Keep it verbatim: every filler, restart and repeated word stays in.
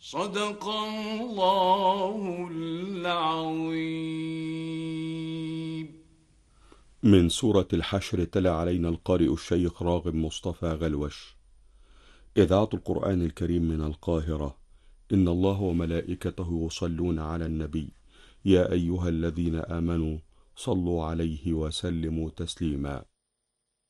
صدق الله العظيم. من سورة الحشر تلا علينا القارئ الشيخ راغب مصطفى غلوش. إذاعة القرآن الكريم من القاهرة. إن الله وملائكته يصلون على النبي، يا أيها الذين آمنوا صلوا عليه وسلموا تسليما.